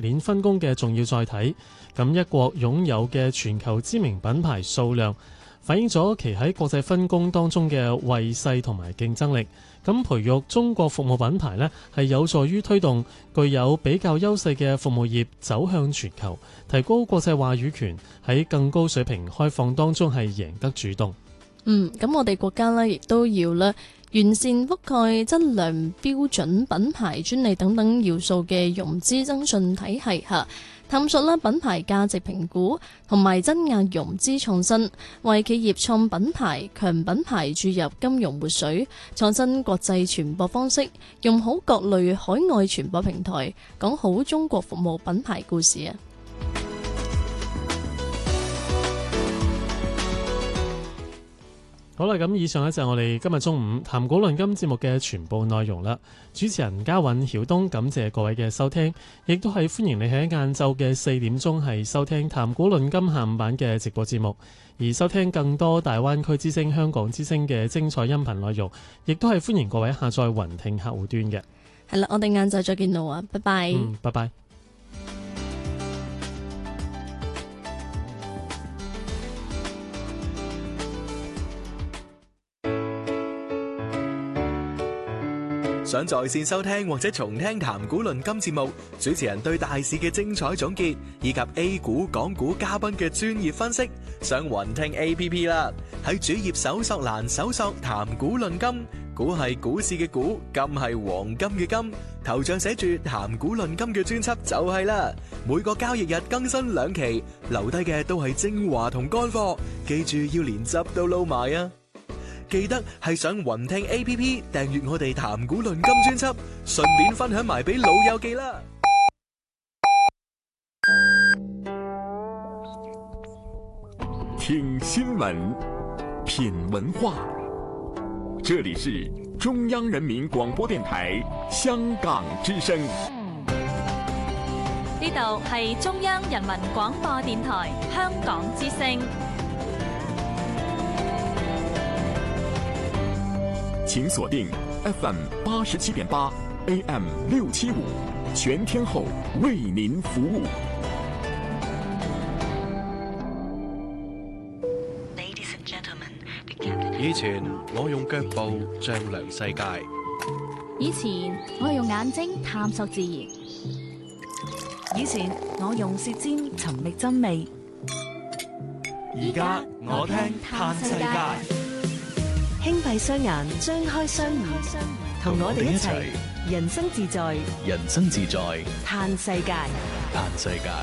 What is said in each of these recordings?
鏈分工嘅重要載體。咁一國擁有嘅全球知名品牌數量，反映咗其喺國際分工當中嘅位勢同埋競爭力。咁培育中國服務品牌呢，係有助於推動具有比較優勢嘅服務業走向全球，提高國際話語權，喺更高水平開放當中係贏得主動。 咁我哋國家呢，亦都要咧完善覆蓋質量標準、品牌專利等等要素嘅融資增信體系下，探索啦品牌價值評估同埋增壓融資創新，為企業創品牌、強品牌注入金融活水，創新國際傳播方式，用好各類海外傳播平台，講好中國服務品牌故事啊！ 好啦，咁以上呢就係我哋今日中午談古論今節目嘅全部內容啦。主持人嘉韻、曉東，感謝各位嘅收聽，亦都係歡迎你喺晏晝嘅4點鐘係收聽談古論今下午版嘅直播節目，而收聽更多大灣區之聲、香港之聲嘅精彩音頻內容，亦都係歡迎各位下載雲聽客戶端嘅。 係啦，我哋晏晝再見到啊，拜拜。 拜拜。 想在線收聽或者重聽談古論今節目，主持人對大市嘅精彩總結，以及 A 股、港股嘉賓嘅專業分析，上雲聽 APP 啦。喺主頁搜索欄搜索談古論今，股係股市嘅股，金係黃金嘅金，頭像寫住談古論今嘅專輯就係啦。每個交易日更新2期，留低嘅都係精華同乾貨，記住要連汁都撈埋啊！記得係上雲聽 APP 訂閱我哋談古論今專輯，順便分享埋俾老友記啦。 聽新聞，品文化，這裏是中央人民廣播電台香港之聲。 呢度係中央人民廣播電台香港之聲。 請鎖定 FM 87.8 AM 675，全天候為您服務。 以前我用腳步丈量世界， 以前我用眼睛探索自然， 以前我用舌尖尋覓真味， 而家我聽嘆世界。 輕閉雙眼，張開雙耳，同我哋一齊人生自在， 人生自在， 嘆世界， 嘆世界。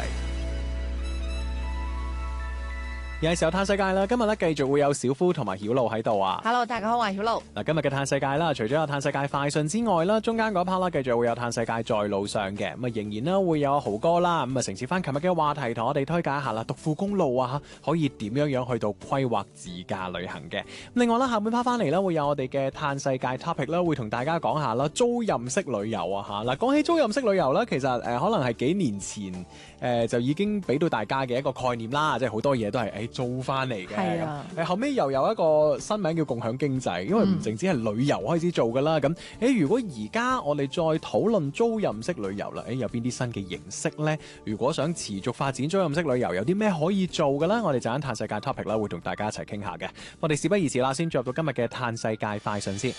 有時候嘆世界啦，今日咧繼續會有小夫同埋曉露喺度啊。 Hello， 大家好，我係曉露。 嗱，今日嘅嘆世界啦，除咗有嘆世界快訊之外啦，中間嗰 part 啦，繼續會有嘆世界在路上嘅，咁啊仍然啦會有豪哥啦，咁啊承接翻琴日嘅話題，同我哋推介一下啦，獨富公路啊，可以點樣去到規劃自駕旅行嘅。另外啦，下半 part 翻嚟啦，會有我哋嘅嘆世界 topic 啦，會同大家講下啦，租賃式旅遊啊嚇。嗱，講起租賃式旅遊啦，其實可能係幾年前就已經俾到大家嘅一個概念啦，即係好多嘢都係租翻嚟嘅。係啊，後尾又有一個新名叫共享經濟，因為唔淨止係旅遊開始做噶啦。咁如果而家我哋再討論租賃式旅遊啦，有邊啲新嘅形式呢？如果想持續發展租賃式旅遊，有啲咩可以做嘅咧？我哋就喺嘆世界 topic 啦，會同大家一齊傾下嘅。我哋事不宜遲啦，先進入到今日嘅嘆世界快訊先。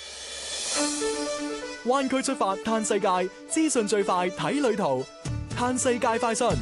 灣區出發嘆世界，資訊最快睇旅途，嘆世界快訊。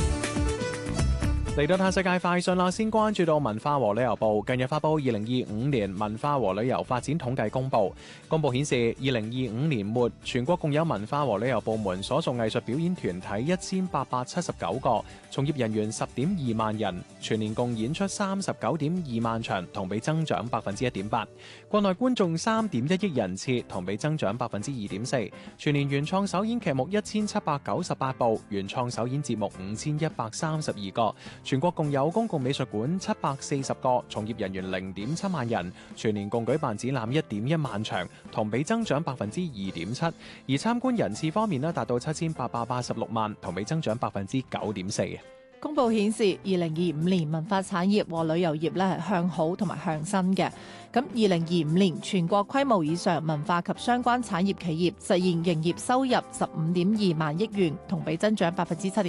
嚟到嘆世界快訊啦，先關注到文化和旅遊部近日發布2025年文化和旅遊發展統計公佈。公佈顯示，2025年末全國共有文化和旅遊部門所屬藝術表演團體1879個，從業人員10.2萬人，全年共演出39.2萬場，同比增長1.8%。國內觀眾3.1億人次，同比增長2.4%。全年原創首演劇目1798部，原創首演節目5132個。全國共有公共美術館740個，從業人員0.7萬人，全年共舉辦展覽1.1萬場，同比增長2.7%。而參觀人次方面呢，達到7886萬，同比增長9.4%。 公佈顯示，2025年文化產業和旅遊業咧係向好同埋向新嘅。咁2025年全國規模以上文化及相關產業企業實現營業收入15.2萬億元，同比增長7.7%。